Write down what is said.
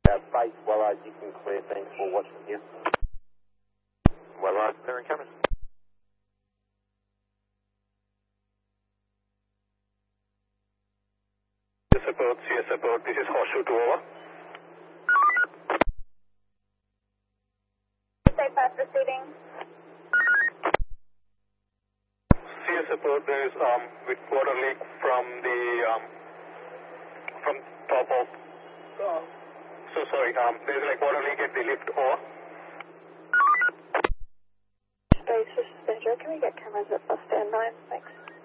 Base Wellard, you can clear things for watching here. Wellard, clearing cameras. CS support, this is Horseshoe 2 over. Say fast proceeding. CS support, there is with water leak from the from top of there's like water leak at the lift over. Space, this is Benjo. Can we get cameras at bus stand 9? Thanks.